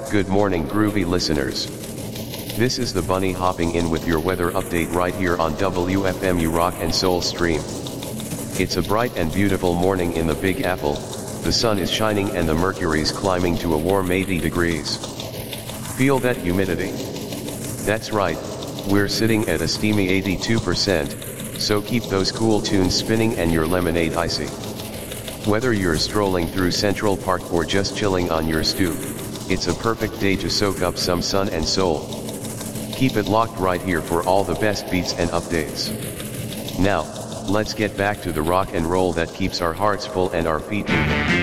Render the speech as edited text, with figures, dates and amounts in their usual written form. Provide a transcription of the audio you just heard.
Good morning groovy listeners. This is the Bunny hopping in with your weather update right here on WFMU Rock and Soul Stream. It's a bright and beautiful morning in the Big Apple, the sun is shining and the mercury's climbing to a warm 80 degrees. Feel that humidity? That's right, we're sitting at a steamy 82%, so keep those cool tunes spinning and your lemonade icy. Whether you're strolling through Central Park or just chilling on your stoop, it's a perfect day to soak up some sun and soul. Keep it locked right here for all the best beats and updates. Now, let's get back to the rock and roll that keeps our hearts full and our feet moving.